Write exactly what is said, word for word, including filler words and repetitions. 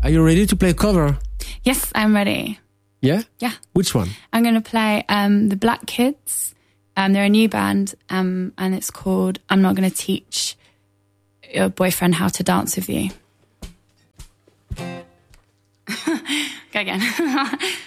Are you ready to play a cover? Yes, I'm ready. Yeah? Yeah. Which one? I'm going to play um, the Black Kids. Um, they're a new band, um, and it's called I'm Not Gonna Teach Your Boyfriend How to Dance With You. Go again.